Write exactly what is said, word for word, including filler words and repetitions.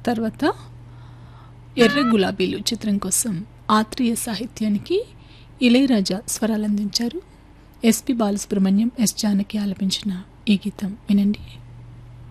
తర్వాత ఎర్ర గులాబీలు చిత్రం కోసం ఆత్రేయ సాహిత్యానికి ఇళయరాజా స్వరాలందించారు. ఎస్పి బాలసుబ్రహ్మణ్యం, ఎస్ జానకి ఆలపించిన ఈ గీతం వినండి.